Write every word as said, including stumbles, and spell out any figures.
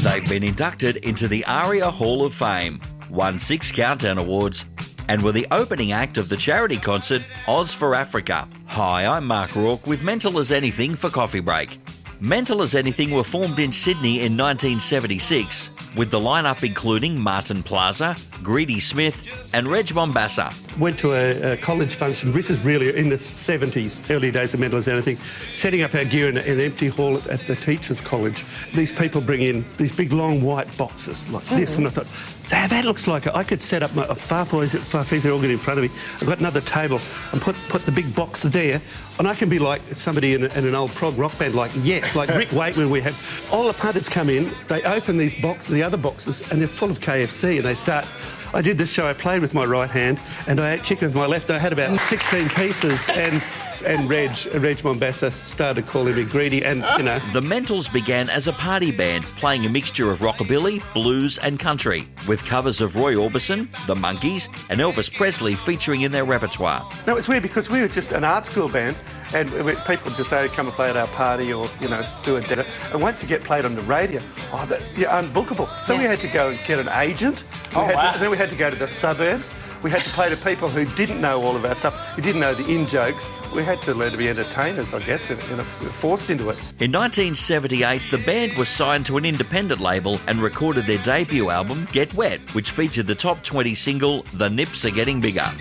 They've been inducted into the ARIA Hall of Fame, won six Countdown Awards, and were the opening act of the charity concert Oz for Africa. Hi, I'm Mark Rourke with Mental as Anything for Coffee Break. Mental as Anything were formed in Sydney in nineteen seventy-six, with the lineup including Martin Plaza, Greedy Smith and Reg Mombassa. Went to a, a college function. This is really in the seventies, early days of Mental as Anything, setting up our gear in, in an empty hall at, at the Teachers' College. These people bring in these big long white boxes like oh. this, and I thought, that, that looks like it. I could set up my Farfisa, Farfisa organ in front of me. I've got another table and put, put the big box there, and I can be like somebody in, a, in an old prog rock band, like Yes, like Rick Wakeman. We have all the punters come in, they open these boxes, the other boxes, and they're full of K F C, and they start. I did this show, I played with my right hand, and I ate chicken with my left. I had about sixteen pieces, and and Reg, Reg Mombassa started calling me greedy, and, you know. The Mentals began as a party band, playing a mixture of rockabilly, blues and country, with covers of Roy Orbison, The Monkees and Elvis Presley featuring in their repertoire. No, it's weird because we were just an art school band, and we, people just say, come and play at our party or, you know, do a dinner. And once you get played on the radio, oh, that, you're unbookable. So yeah. we had to go and get an agent. We oh, had wow. to, and then we had to go to the suburbs. We had to play to people who didn't know all of our stuff, who didn't know the in-jokes. We had to learn to be entertainers, I guess, and, and forced into it. In nineteen seventy-eight, the band was signed to an independent label and recorded their debut album, Get Wet, which featured the top twenty single, The Nips Are Getting Bigger.